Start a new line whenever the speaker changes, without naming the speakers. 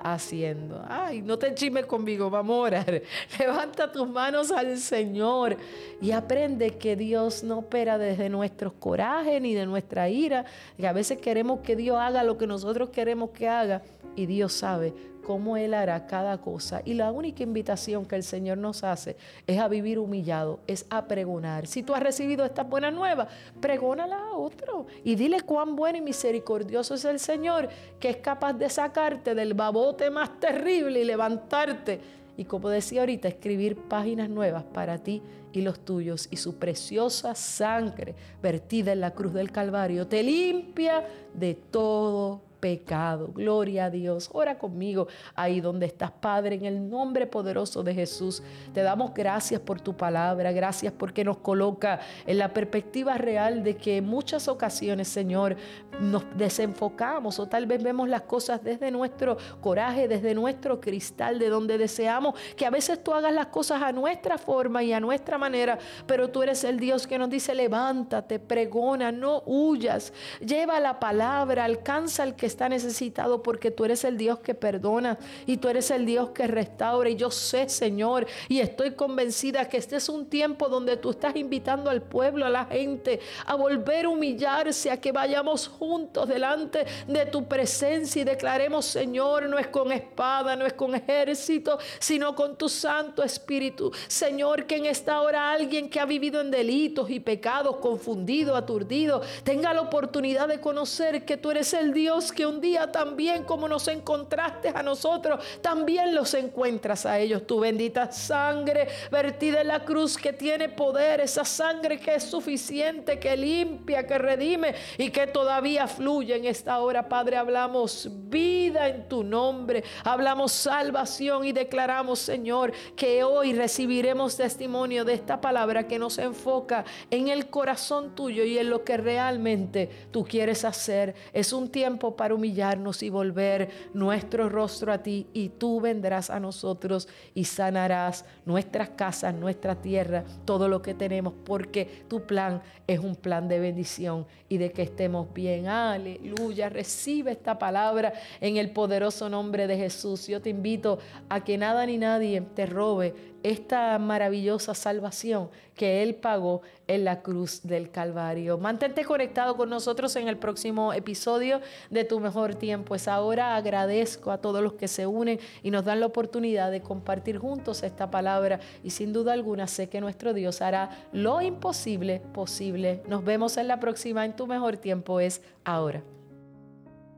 haciendo. Ay, no te chismes conmigo, vamos a orar. Levanta tus manos al Señor y aprende que Dios no opera desde nuestros corajes ni de nuestra ira, que a veces queremos que Dios haga lo que nosotros queremos que haga y Dios sabe cómo Él hará cada cosa. Y la única invitación que el Señor nos hace es a vivir humillado, es a pregonar. Si tú has recibido estas buenas nuevas, pregónala a otro y dile cuán bueno y misericordioso es el Señor, que es capaz de sacarte del babote más terrible y levantarte. Y como decía ahorita, escribir páginas nuevas para ti y los tuyos. Y su preciosa sangre vertida en la cruz del Calvario te limpia de todo pecado. Gloria a Dios. Ora conmigo ahí donde estás, Padre, en el nombre poderoso de Jesús. Te damos gracias por tu palabra. Gracias porque nos coloca en la perspectiva real de que en muchas ocasiones, Señor, nos desenfocamos o tal vez vemos las cosas desde nuestro coraje, desde nuestro cristal, de donde deseamos que a veces tú hagas las cosas a nuestra forma y a nuestra manera, pero tú eres el Dios que nos dice: levántate, pregona, no huyas, lleva la palabra, alcanza al que está necesitado, porque tú eres el Dios que perdona y tú eres el Dios que restaura. Y yo sé, Señor, y estoy convencida que este es un tiempo donde tú estás invitando al pueblo, a la gente, a volver a humillarse, a que vayamos juntos delante de tu presencia y declaremos: Señor, no es con espada, no es con ejército, sino con tu Santo Espíritu. Señor, que en esta hora alguien que ha vivido en delitos y pecados, confundido, aturdido, tenga la oportunidad de conocer que tú eres el Dios que un día también, como nos encontraste a nosotros, también los encuentras a ellos. Tu bendita sangre vertida en la cruz, que tiene poder, esa sangre que es suficiente, que limpia, que redime y que todavía fluye en esta hora. Padre, hablamos vida en tu nombre, hablamos salvación y declaramos, Señor, que hoy recibiremos testimonio de esta palabra que nos enfoca en el corazón tuyo y en lo que realmente tú quieres hacer. Es un tiempo para humillarnos y volver nuestro rostro a ti, y tú vendrás a nosotros y sanarás nuestras casas, nuestra tierra, todo lo que tenemos, porque tu plan es un plan de bendición y de que estemos bien. Aleluya. Recibe esta palabra en el poderoso nombre de Jesús. Yo te invito a que nada ni nadie te robe esta maravillosa salvación que Él pagó en la cruz del Calvario. Mantente conectado con nosotros en el próximo episodio de Tu Mejor Tiempo Es Ahora. Agradezco a todos los que se unen y nos dan la oportunidad de compartir juntos esta palabra, y sin duda alguna sé que nuestro Dios hará lo imposible posible. Nos vemos en la próxima en Tu Mejor Tiempo Es Ahora.